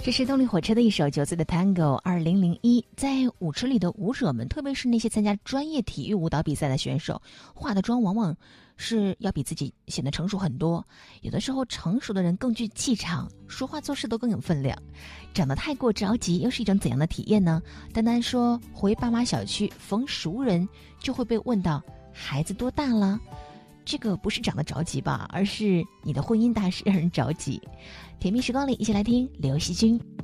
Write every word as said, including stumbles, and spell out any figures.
这是动力火车的一首九岁的 Tango。 二零零一，在舞池里的舞者们，特别是那些参加专业体育舞蹈比赛的选手，化的妆往往是要比自己显得成熟很多，有的时候成熟的人更具气场，说话做事都更有分量。长得太过着急又是一种怎样的体验呢？单单说回爸妈小区逢熟人就会被问到孩子多大了，这个不是长得着急吧，而是你的婚姻大事让人着急。甜蜜时光里，一起来听刘惜君。